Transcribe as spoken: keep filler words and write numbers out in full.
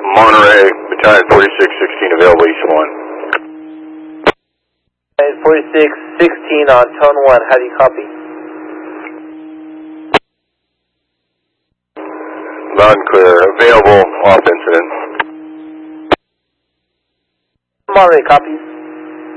Monterey, battalion forty-six sixteen available east one. forty-six sixteen on tone one, how do you copy? Loud and clear, available off incident. Monterey copies.